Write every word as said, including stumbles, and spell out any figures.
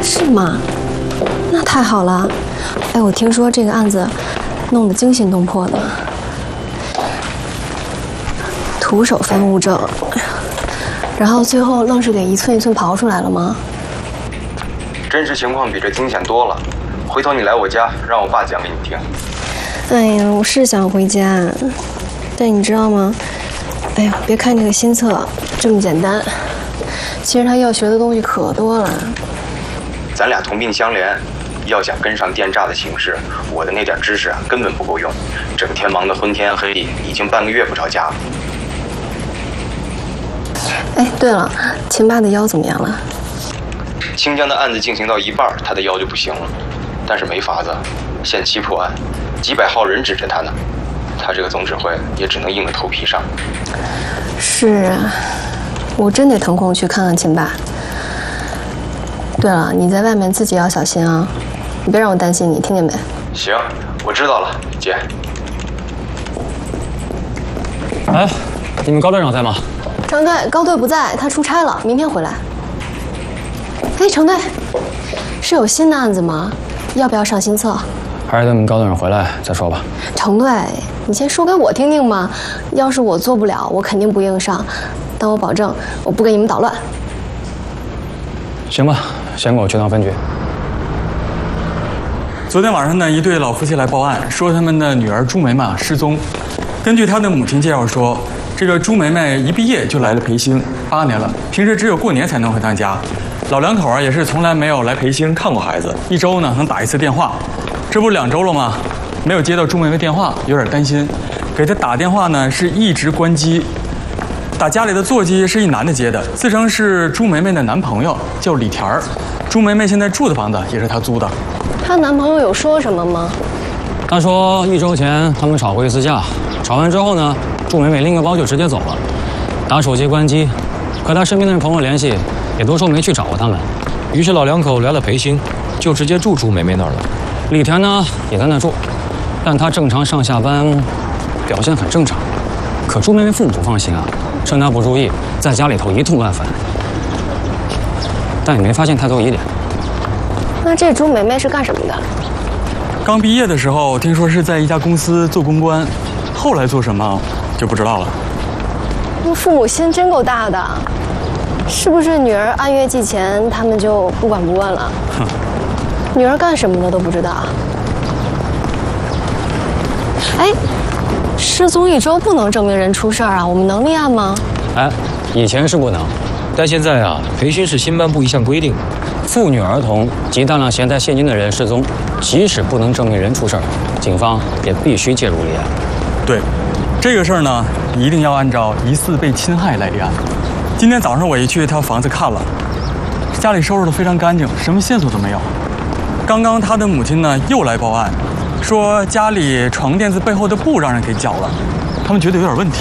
是吗？那太好了。哎，我听说这个案子弄得惊心动魄的，徒手翻物证，然后最后愣是给一寸一寸刨出来了吗？ 真实情况比这惊险多了。回头你来我家，让我爸讲给你听。 哎呀，我是想回家，但你知道吗？哎呀，别看这个新册这么简单，其实他要学的东西可多了。 咱俩同病相怜，要想跟上电诈的形势，我的那点知识啊根本不够用，整天忙得昏天黑地，已经半个月不着家了。 哎，对了，秦爸的腰怎么样了？ 清江的案子进行到一半，他的腰就不行了，但是没法子，限期破案，几百号人指着他呢，他这个总指挥也只能硬着头皮上。 是啊，我真得腾空去看看秦爸。对了，你在外面自己要小心啊，你别让我担心你，听见没？ 行，我知道了，姐。 哎，你们高队长在吗？ 程队，高队不在，他出差了，明天回来。哎，程队，是有新的案子吗？要不要上新册？ 还是等我们高队长回来再说吧。 程队，你先说给我听听嘛。要是我做不了，我肯定不硬上，但我保证我不给你们捣乱。 行吧，先跟我去趟分局。 昨天晚上呢，一对老夫妻来报案，说他们的女儿朱梅梅失踪。根据他的母亲介绍说，这个朱梅梅一毕业就来了培兴，八年了，平时只有过年才能回趟家。老两口啊也是从来没有来培兴看过孩子，一周呢能打一次电话。这不两周了吗？没有接到朱梅梅电话，有点担心。给她打电话呢是一直关机。打家里的座机是一男的接的，自称是朱梅梅的男朋友，叫李田儿。朱梅梅现在住的房子也是他租的。 她男朋友有说什么吗？ 他说一周前他们吵过一次架，吵完之后呢，祝美美拎个包就直接走了，打手机关机，和他身边的朋友联系，也都说没去找过他们。 于是老两口来了培兴，就直接住朱美美那儿了。 李田呢也在那住，但他正常上下班，表现很正常。可朱美美父母不放心啊，趁他不注意，在家里头一通乱翻，但也没发现太多疑点。 那这朱梅梅是干什么的？ 刚毕业的时候，听说是在一家公司做公关，后来做什么就不知道了。 那父母心真够大的，是不是女儿按月寄钱，他们就不管不问了？ 哼， 女儿干什么的都不知道。哎，失踪一周不能证明人出事儿啊，我们能立案吗？ 哎，以前是不能， 但现在啊，培训市新颁布一项规定， 妇女儿童及大量携带现金的人失踪，即使不能证明人出事儿，警方也必须介入立案。 对，这个事儿呢，一定要按照疑似被侵害来立案。今天早上我一去他房子看了，家里收拾得非常干净，什么线索都没有。刚刚他的母亲呢又来报案，说家里床垫子背后的布让人给绞了，他们觉得有点问题。